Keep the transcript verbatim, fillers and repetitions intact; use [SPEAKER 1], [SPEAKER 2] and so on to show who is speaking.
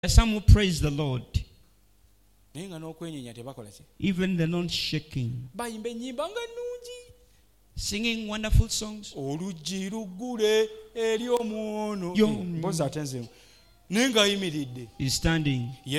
[SPEAKER 1] Some who praise the Lord,
[SPEAKER 2] even they're not shaking,
[SPEAKER 1] singing wonderful songs. He's standing.